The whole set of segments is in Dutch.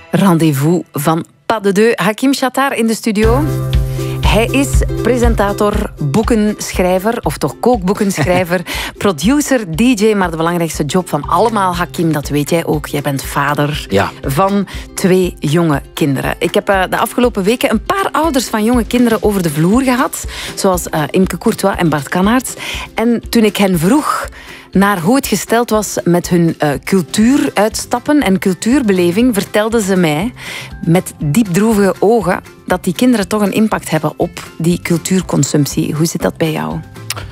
Rendezvous van Pas de Deux. Hakim Chattar in de studio. Hij is presentator, boekenschrijver, of toch kookboekenschrijver, producer, DJ, maar de belangrijkste job van allemaal, Hakim, dat weet jij ook. Jij bent vader van 2 jonge kinderen. Ik heb de afgelopen weken een paar ouders van jonge kinderen over de vloer gehad, zoals Imke Courtois en Bart Kannaerts. En toen ik hen vroeg naar hoe het gesteld was met hun cultuuruitstappen en cultuurbeleving, vertelden ze mij met diepdroevige ogen dat die kinderen toch een impact hebben op die cultuurconsumptie. Hoe zit dat bij jou?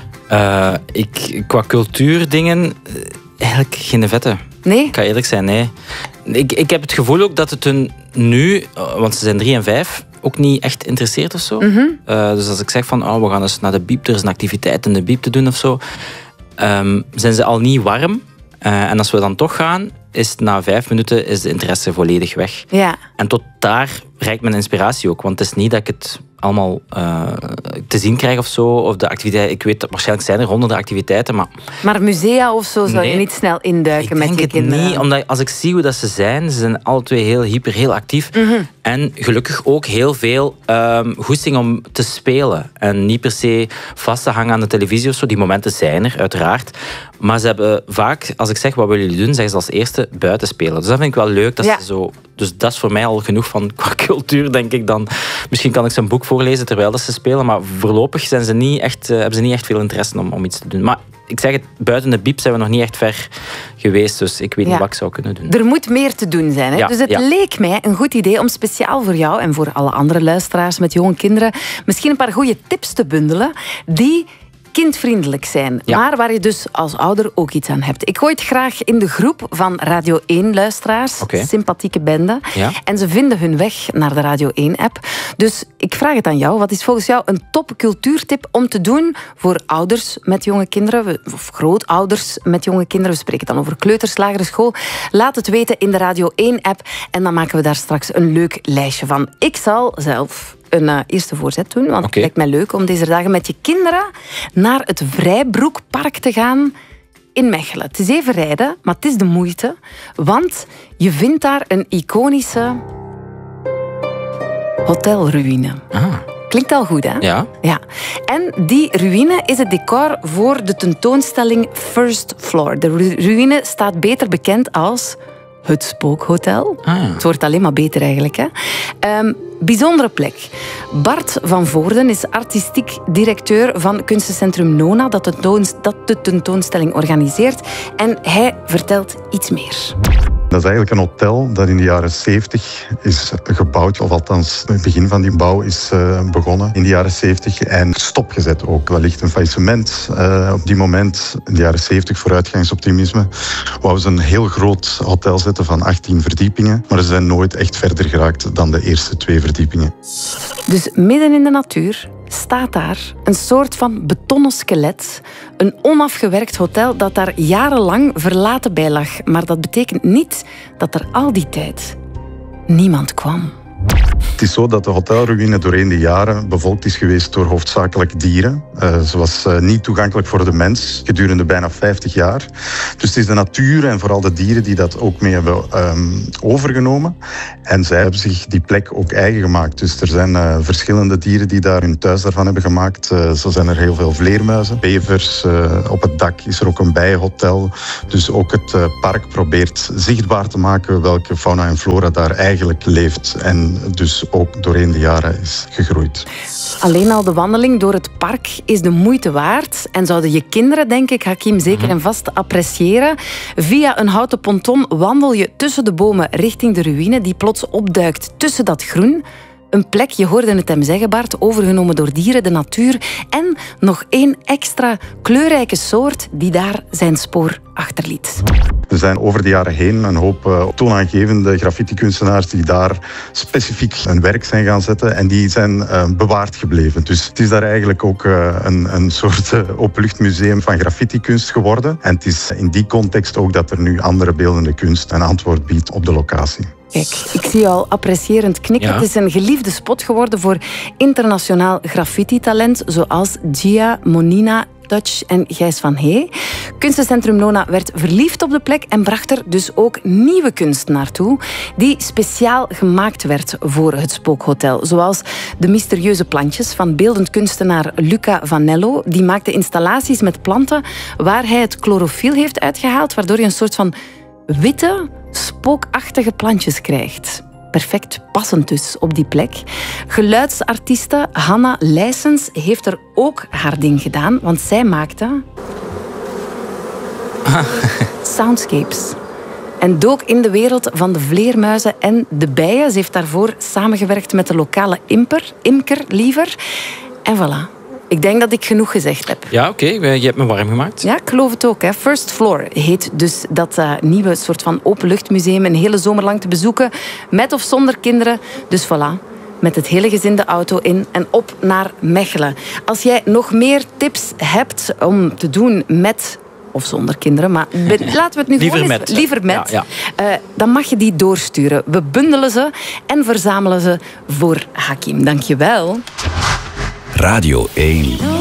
Qua cultuurdingen eigenlijk geen vette. Nee? Ik ga eerlijk zijn, nee. Ik heb het gevoel ook dat het hun nu, want ze zijn 3 en 5, ook niet echt interesseert of zo. Mm-hmm. Dus als ik zeg van we gaan eens naar de biep, er is een activiteit in de biep te doen of zo, zijn ze al niet warm. En als we dan toch gaan, is na 5 minuten is de interesse volledig weg. Ja. En tot daar reikt mijn inspiratie ook. Want het is niet dat ik het allemaal te zien krijg of zo. Of de activiteiten. Ik weet, waarschijnlijk zijn er honderden activiteiten. Maar musea of zo zou je niet snel induiken met je kinderen? Niet, omdat als ik zie hoe dat ze zijn alle 2 heel hyper, heel actief. Mm-hmm. En gelukkig ook heel veel goesting om te spelen. En niet per se vast te hangen aan de televisie of zo. Die momenten zijn er, uiteraard. Maar ze hebben vaak, als ik zeg wat willen jullie doen, zeggen ze als eerste buiten spelen. Dus dat vind ik wel leuk. Dat ze zo, dus dat is voor mij al genoeg van qua cultuur, denk ik dan. Misschien kan ik ze een boek voorlezen terwijl dat ze spelen. Maar voorlopig zijn ze niet echt, hebben ze niet echt veel interesse om iets te doen. Maar ik zeg het, buiten de biep zijn we nog niet echt ver geweest. Dus ik weet niet wat ik zou kunnen doen. Er moet meer te doen zijn. Hè? Dus het leek mij een goed idee om speciaal voor jou en voor alle andere luisteraars met jonge kinderen misschien een paar goede tips te bundelen die kindvriendelijk zijn, maar waar je dus als ouder ook iets aan hebt. Ik gooi het graag in de groep van Radio 1-luisteraars. Sympathieke bende. Ja. En ze vinden hun weg naar de Radio 1-app. Dus ik vraag het aan jou. Wat is volgens jou een top cultuurtip om te doen voor ouders met jonge kinderen, of grootouders met jonge kinderen? We spreken dan over kleuters, lagere school. Laat het weten in de Radio 1-app en dan maken we daar straks een leuk lijstje van. Ik zal zelf een eerste voorzet doen, want het lijkt mij leuk om deze dagen met je kinderen naar het Vrijbroekpark te gaan in Mechelen. Het is even rijden, maar het is de moeite, want je vindt daar een iconische hotelruïne. Klinkt al goed, hè? Ja. En die ruïne is het decor voor de tentoonstelling First Floor. De ruïne staat beter bekend als het Spookhotel. Het wordt alleen maar beter eigenlijk, hè? Bijzondere plek. Bart van Voorden is artistiek directeur van kunstencentrum Nona, dat de tentoonstelling organiseert. En hij vertelt iets meer. Dat is eigenlijk een hotel dat in de jaren 70 is gebouwd, of althans het begin van die bouw is begonnen in de jaren 70 en stopgezet ook. Wellicht een faillissement. Op die moment, in de jaren 70, vooruitgangsoptimisme, wouden ze een heel groot hotel zetten van 18 verdiepingen, maar ze zijn nooit echt verder geraakt dan de eerste 2 verdiepingen. Dus midden in de natuur staat daar een soort van betonnen skelet. Een onafgewerkt hotel dat daar jarenlang verlaten bij lag. Maar dat betekent niet dat er al die tijd niemand kwam. Het is zo dat de hotelruïne doorheen de jaren bevolkt is geweest door hoofdzakelijk dieren. Ze was niet toegankelijk voor de mens gedurende bijna 50 jaar. Dus het is de natuur en vooral de dieren die dat ook mee hebben overgenomen. En zij hebben zich die plek ook eigen gemaakt. Dus er zijn verschillende dieren die daar hun thuis daarvan hebben gemaakt. Zo zijn er heel veel vleermuizen, bevers. Op het dak is er ook een bijenhotel. Dus ook het park probeert zichtbaar te maken welke fauna en flora daar eigenlijk leeft. En dus ook doorheen de jaren is gegroeid. Alleen al de wandeling door het park is de moeite waard. En zouden je kinderen, denk ik, Hakim, zeker en vast appreciëren. Via een houten ponton wandel je tussen de bomen richting de ruïne die plots opduikt tussen dat groen. Een plek, je hoorde het hem zeggen, Bart, overgenomen door dieren, de natuur. En nog 1 extra kleurrijke soort die daar zijn spoor achterliet. Er zijn over de jaren heen een hoop toonaangevende graffiti-kunstenaars die daar specifiek hun werk zijn gaan zetten en die zijn bewaard gebleven. Dus het is daar eigenlijk ook een soort openluchtmuseum van graffiti-kunst geworden. En het is in die context ook dat er nu andere beeldende kunst een antwoord biedt op de locatie. Kijk, ik zie je al apprecierend knikken. Het is een geliefde spot geworden voor internationaal graffiti-talent zoals Gia Monina Touch en Gijs van Hey. Kunstencentrum Nona werd verliefd op de plek en bracht er dus ook nieuwe kunst naartoe, die speciaal gemaakt werd voor het Spookhotel. Zoals de mysterieuze plantjes van beeldend kunstenaar Luca Vanello. Die maakte installaties met planten waar hij het chlorofiel heeft uitgehaald, waardoor je een soort van witte, spookachtige plantjes krijgt. Perfect passend dus op die plek. Geluidsartieste Hanna Leijsens heeft er ook haar ding gedaan, want zij maakte soundscapes. En dook in de wereld van de vleermuizen en de bijen. Ze heeft daarvoor samengewerkt met de lokale imker liever. En voilà. Ik denk dat ik genoeg gezegd heb. Ja, oké. Je hebt me warm gemaakt. Ja, ik geloof het ook. Hè. First Floor heet dus dat nieuwe soort van openluchtmuseum. Een hele zomer lang te bezoeken. Met of zonder kinderen. Dus voilà. Met het hele gezin de auto in en op naar Mechelen. Als jij nog meer tips hebt om te doen met of zonder kinderen, maar laten we het nu liever met. Ja. Dan mag je die doorsturen. We bundelen ze en verzamelen ze voor Hakim. Dank je wel. Radio 1.